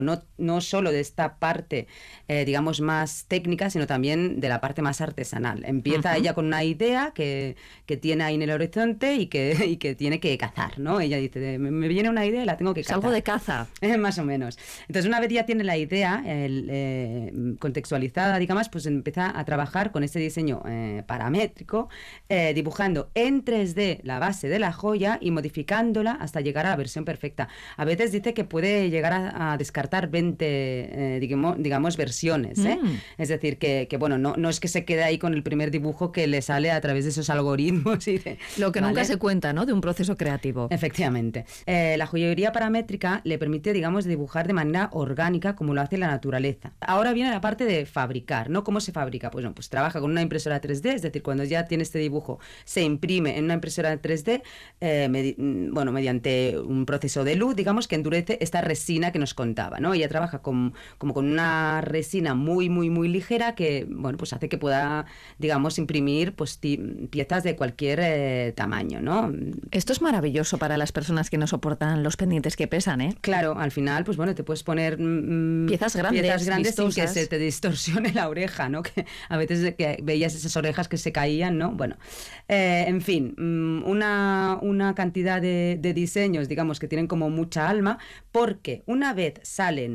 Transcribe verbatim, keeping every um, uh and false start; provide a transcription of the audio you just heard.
No, no solo de esta parte, eh, digamos, más técnica, sino también de la parte más artesanal. Empieza uh-huh. ella con una idea que, que tiene ahí en el horizonte y que, y que tiene que cazar, ¿no? Ella dice, me, me viene una idea y la tengo que cazar. Es algo de caza. Eh, más o menos. Entonces, una vez ya tiene la idea el, eh, contextualizada, digamos, pues empieza a trabajar con este diseño eh, paramétrico, eh, dibujando en tres D la base de la joya y modificándola hasta llegar a la versión perfecta. A veces dice que puede llegar a, a descartar veinte, eh, digamos, digamos, versiones, ¿eh? Mm. Es decir, que, que bueno, no, no es que se quede ahí con el primer dibujo que le sale a través de esos algoritmos. Y de, Lo que ¿vale? nunca se cuenta, ¿no? De un proceso creativo. Efectivamente. Eh, la joyería paramétrica le permite, digamos, dibujar de manera orgánica como lo hace la naturaleza. Ahora viene la parte de fabricar, ¿no? ¿Cómo se fabrica? Pues, no, pues trabaja con una impresora tres D, es decir, cuando ya tiene este dibujo, se imprime en una impresora tres D, eh, medi- bueno, mediante un proceso de luz, digamos, que endurece esta resina que nos contaba, ¿no? Ella trabaja con, como con una resina muy, muy, muy ligera que, bueno, pues hace que pueda, digamos, imprimir pues ti- piezas de cualquier eh, tamaño, ¿no? Esto es maravilloso para las personas que no soportan los pendientes que pesan, ¿eh? Claro, al final, pues bueno, te puedes poner mmm, piezas grandes, piezas grandes sin que vistosas. se te distorsione la oreja, ¿no? Que a veces que veías esas orejas que se caían, ¿no? Bueno, eh, en fin, mmm, una, una cantidad de, de diseños, digamos, que tienen como mucha alma, porque una vez salen